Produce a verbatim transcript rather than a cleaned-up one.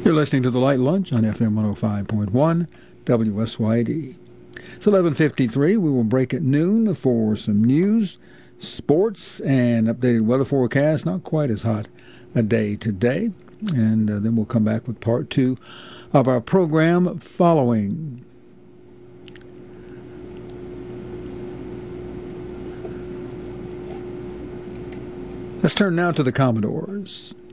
You're listening to The Light Lunch on F M one oh five point one W S Y D. It's eleven fifty-three. We will break at noon for some news, sports, and updated weather forecast. Not quite as hot a day today. And uh, then we'll come back with part two of our program following. Let's turn now to the Commodores.